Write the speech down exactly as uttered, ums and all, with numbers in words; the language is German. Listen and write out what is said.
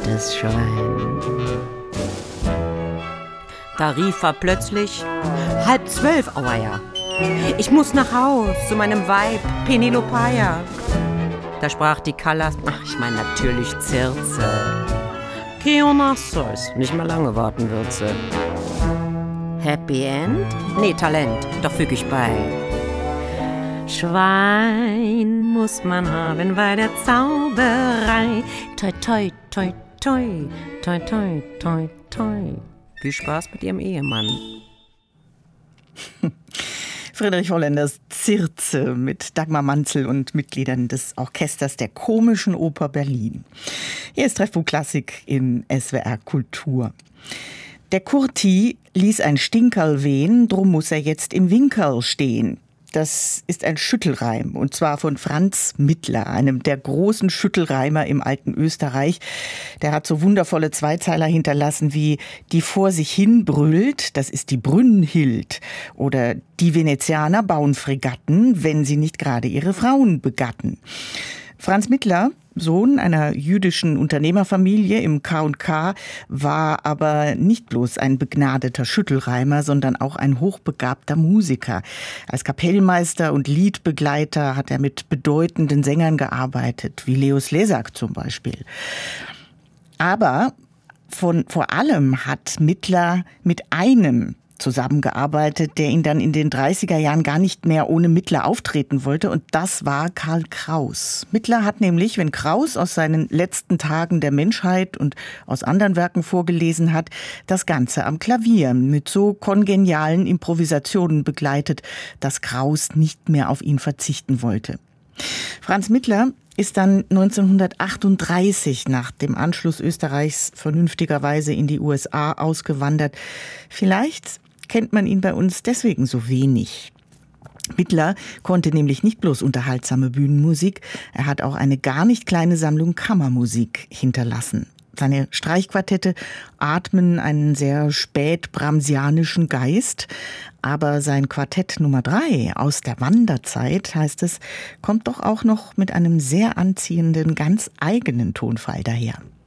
das Schwein. Da rief er plötzlich, halb zwölf, auweia. Ich muss nach Haus zu meinem Weib, Penelopeia. Da sprach die Callas, ach, ich mein natürlich Circe. Keonassos, nicht mal lange warten wird sie. Happy End? Nee, Talent, doch füg ich bei. Schwein muss man haben bei der Zauberei. Toi, toi, toi, toi, toi, toi, toi, toi. Viel Spaß mit Ihrem Ehemann. Friedrich Holländers Circe mit Dagmar Manzel und Mitgliedern des Orchesters der Komischen Oper Berlin. Hier ist Treffpunkt Klassik in S W R Kultur. Der Kurti ließ ein Stinkerl wehen, drum muss er jetzt im Winkerl stehen. Das ist ein Schüttelreim, und zwar von Franz Mittler, einem der großen Schüttelreimer im alten Österreich. Der hat so wundervolle Zweizeiler hinterlassen wie die vor sich hin brüllt, das ist die Brünnhild. Oder die Venezianer bauen Fregatten, wenn sie nicht gerade ihre Frauen begatten. Franz Mittler, Sohn einer jüdischen Unternehmerfamilie im K und K, war aber nicht bloß ein begnadeter Schüttelreimer, sondern auch ein hochbegabter Musiker. Als Kapellmeister und Liedbegleiter hat er mit bedeutenden Sängern gearbeitet, wie Leo Slezak zum Beispiel. Aber von, vor allem hat Mittler mit einem zusammengearbeitet, der ihn dann in den dreißiger Jahren gar nicht mehr ohne Mittler auftreten wollte, und das war Karl Kraus. Mittler hat nämlich, wenn Kraus aus seinen letzten Tagen der Menschheit und aus anderen Werken vorgelesen hat, das Ganze am Klavier mit so kongenialen Improvisationen begleitet, dass Kraus nicht mehr auf ihn verzichten wollte. Franz Mittler ist dann neunzehnhundertachtunddreißig nach dem Anschluss Österreichs vernünftigerweise in die U S A ausgewandert. Vielleicht kennt man ihn bei uns deswegen so wenig. Mittler konnte nämlich nicht bloß unterhaltsame Bühnenmusik, er hat auch eine gar nicht kleine Sammlung Kammermusik hinterlassen. Seine Streichquartette atmen einen sehr spätbrahmsianischen Geist, aber sein Quartett Nummer drei aus der Wanderzeit, heißt es, kommt doch auch noch mit einem sehr anziehenden, ganz eigenen Tonfall daher.